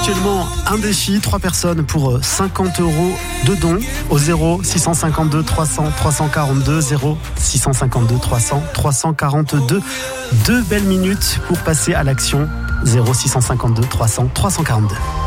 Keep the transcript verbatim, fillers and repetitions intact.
actuellement indécis, trois personnes pour cinquante euros de dons au zéro six cent cinquante-deux trois cents trois cent quarante-deux, zéro six cent cinquante-deux trois cents trois cent quarante-deux. Deux belles minutes pour passer à l'action. zéro six cent cinquante-deux trois cents trois cent quarante-deux.